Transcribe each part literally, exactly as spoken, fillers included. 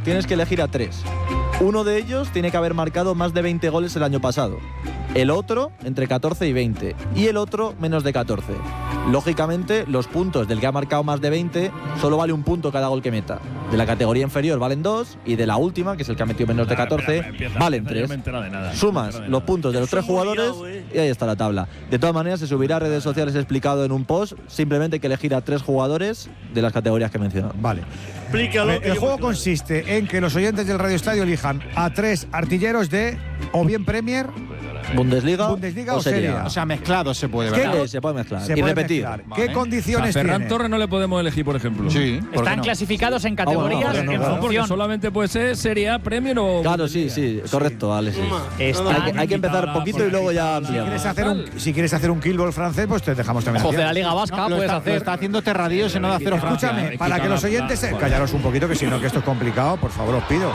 tienes que elegir a tres. Uno de ellos tiene que haber marcado más de veinte goles el año pasado. El otro, entre catorce y veinte. Y el otro, menos de catorce. Lógicamente, los puntos del que ha marcado más de veinte solo vale un punto cada gol que meta. De la categoría inferior valen dos y de la última, que es el que ha metido menos de catorce, Espera, empieza, valen empieza, tres. yo me entero de nada, Sumas de los nada. puntos de los tres jugadores y ahí está la tabla. De todas maneras, se subirá a redes sociales explicado en un post. Simplemente hay que elegir a tres jugadores de las categorías que he mencionado. Vale. Explícalo. El juego consiste en que los oyentes del Radio Estadio elijan a tres artilleros de o bien Premier, Bundesliga, Bundesliga o o Serie Serie A. A. O sea, mezclados se puede, ¿Qué? ¿verdad? Sí, se puede mezclar Se y puede repetir. mezclar. Vale. ¿Qué condiciones O sea, Ferran tiene? Torres no le podemos elegir, por ejemplo. Sí. ¿por qué Están no? clasificados en Ah, bueno, categorías no, no, en no, No, porque función. solamente puede ser Serie A, Premier o Claro, sí, Bundesliga. sí, correcto, Alex. sí. Están Hay que, hay que empezar poquito y luego ya Si ampliamos. quieres hacer un, si quieres hacer un killball francés, pues te dejamos también. José, hacer. la Liga Vasca No, lo puedes está, hacer. Lo está haciendo Terradillo, se no da cero Francia. Escúchame, He para que quitado los la- oyentes se, la- callaros un poquito, que si no, que esto es complicado, por favor, os pido.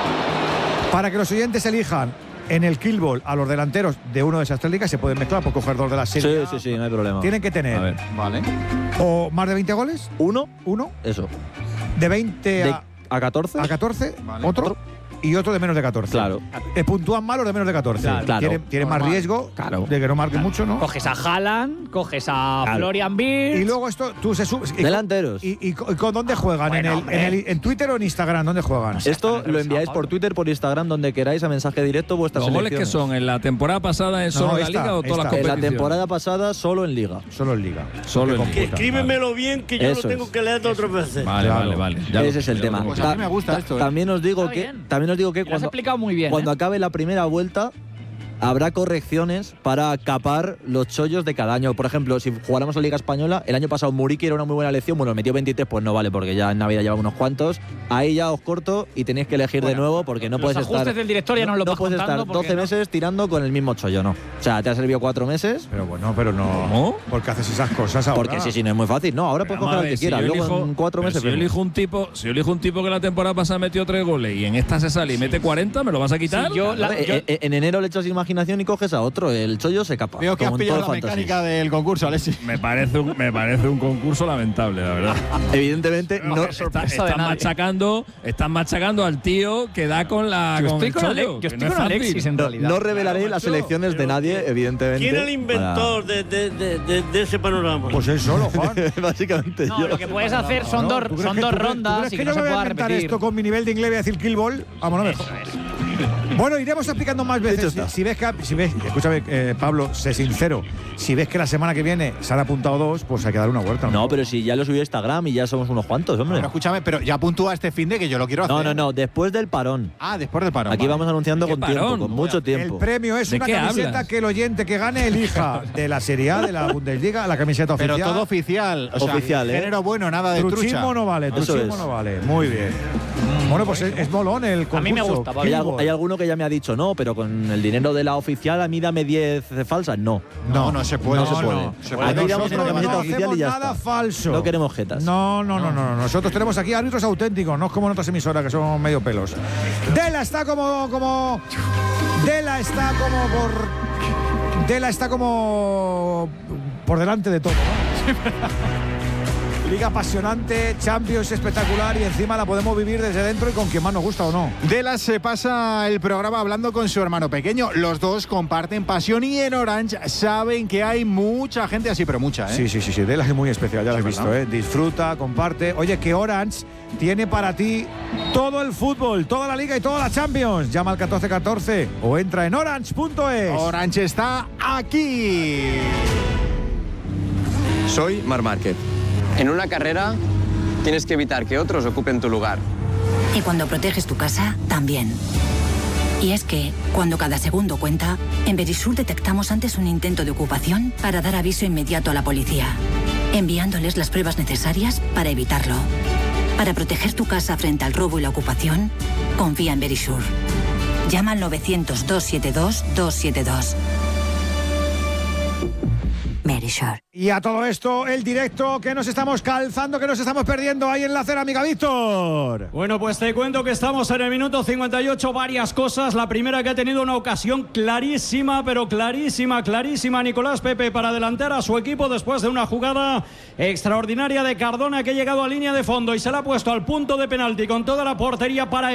Para que los oyentes elijan en el killball a los delanteros de uno de esas tres ligas, se pueden mezclar por coger dos de las Sí, series. sí, sí, no hay problema. Tienen que A tener ver. Vale. o más de veinte goles, Uno, uno, eso. de veinte De a, a catorce. a catorce, Vale. otro, y otro de menos de catorce. Claro. Eh, puntúan mal los de menos de catorce. Claro. Tienen, tienen más Normal. riesgo Claro. de que no marquen mucho, ¿no? Coges a Haaland, coges a Claro. Florian Wirtz. Y luego esto, tú se subes. y- Delanteros. ¿Y, y, co- y con dónde juegan? bueno, ¿En, el, hombre. en, el- ¿En Twitter o en Instagram? ¿Dónde juegan? Esto lo enviáis por Twitter, por Instagram, donde queráis, a mensaje directo vuestras ¿Los goles que selecciones. son? ¿En la temporada pasada en No, solo no, la esta, Liga o todas las esta. En competiciones? la temporada pasada, solo en Liga. Solo en Liga. Solo en Porque Liga. Escríbemelo bien, que yo Eso lo tengo es. que leer dos o tres veces. Vale, Claro. vale, vale. Ya lo- Ese es el ya lo tema. tengo Pues claro. a mí me gusta Ta- esto, ¿eh? También os digo Está que bien. también os digo que Lo has cuando, explicado muy bien. cuando ¿eh? acabe la primera vuelta habrá correcciones para capar los chollos de cada año. Por ejemplo, si jugáramos a Liga Española, el año pasado Muriqui era una muy buena elección. Bueno, metió veintitrés, pues no vale, porque ya en Navidad lleva unos cuantos. Ahí ya os corto y tenéis que elegir de nuevo, porque no los puedes ajustes estar. del director ya no los vas puedes contando estar porque doce no. meses tirando con el mismo chollo, no. O sea, te ha servido cuatro meses. Pero bueno, pero no. ¿Cómo? ¿Por qué haces esas cosas ahora? Porque sí, sí, no es muy fácil. No, ahora puedes Vamos coger a al ver, que si quieras. yo Luego elijo- en cuatro pero meses. Si yo vemos. elijo un tipo, si yo elijo un tipo que la temporada pasada metió tres goles y en esta se sale y mete cuarenta, ¿me lo vas a quitar? Si yo la- Eh, yo- eh, eh, en enero le echas imaginación y coges a otro. El chollo se capa. Veo que has como en pillado todo la fantasy. mecánica del concurso, Alexis. Me parece un, me parece un concurso lamentable, la verdad. Evidentemente, no. Está- sorpresa de están nadie. machacando, están machacando al tío que da con la Yo con estoy el con, Ale- chollo, yo que estoy no es con fácil. Alexis en No, realidad. no revelaré Claro, las macho, elecciones de pero nadie, evidentemente. ¿Quién es el inventor de, de, de, de, de ese panorama? Pues él solo, Juan. Para- Básicamente No, yo. lo que puedes hacer son No, dos, ¿tú crees son que- dos tú crees- rondas ¿tú crees y que que no yo se me voy a pueda inventar repetir. esto con mi nivel de inglés voy a decir killball? Vámonos mejor. Bueno, iremos explicando más veces. Hecho está. Si ves que, si ves, escúchame, eh, Pablo, sé sincero. Si ves que la semana que viene se han apuntado dos, pues hay que dar una vuelta. No, pero si ya lo subí a Instagram y ya somos unos cuantos, hombre. Pero escúchame, pero ya puntúa este fin de que yo lo quiero hacer. No, no, no, después del parón. Ah, después del paro. Aquí vale. vamos anunciando ¿Qué con parón? tiempo, con mucho El tiempo. premio es ¿De una qué camiseta hablas? que el oyente que gane elija de la Serie A, de la Bundesliga, la camiseta Pero oficial. todo oficial. O sea, Oficial, ¿eh? género bueno, nada de trucha. Truchismo no vale, Eso truchismo es. no vale. Muy bien. Bueno, pues es, es molón el concurso. A mí me gusta, Pablo. Hay, Killball. algu- hay alguno que ya me ha dicho no, pero con el dinero de la oficial a mí dame diez falsas. No. No, no se puede. No se puede. Se Aquí puede. damos una Nosotros camiseta no oficial hacemos y ya nada está. falso. No queremos jetas. No, no, no, no, no. Nosotros tenemos aquí árbitros auténticos, no es como en otras emisoras que son medio pelos. Dela está como, como, Dela está como por, Dela está como por delante de todo, ¿no? Liga apasionante, Champions espectacular y encima la podemos vivir desde dentro y con quien más nos gusta o no. Delas se pasa el programa hablando con su hermano pequeño. Los dos comparten pasión y en Orange saben que hay mucha gente así, pero mucha, ¿eh? Sí, sí, sí, sí. Dela es muy especial, ya lo has Sí, visto, ¿verdad? ¿eh? Disfruta, comparte. Oye, que Orange tiene para ti todo el fútbol, toda la Liga y toda la Champions. Llama al catorce catorce o entra en orange punto es. Orange está aquí. Soy Marc Márquez. En una carrera tienes que evitar que otros ocupen tu lugar. Y cuando proteges tu casa, también. Y es que, cuando cada segundo cuenta, en Verisur detectamos antes un intento de ocupación para dar aviso inmediato a la policía, enviándoles las pruebas necesarias para evitarlo. Para proteger tu casa frente al robo y la ocupación, confía en Verisur. Llama al novecientos, doscientos setenta y dos, doscientos setenta y dos. Verisur. Y a todo esto, el directo que nos estamos calzando, que nos estamos perdiendo ahí en la cerámica, Víctor. Bueno, pues te cuento que estamos en el minuto cincuenta y ocho, varias cosas. La primera, que ha tenido una ocasión clarísima, pero clarísima, clarísima, Nicolás Pepe, para adelantar a su equipo después de una jugada extraordinaria de Cardona, que ha llegado a línea de fondo y se la ha puesto al punto de penalti con toda la portería para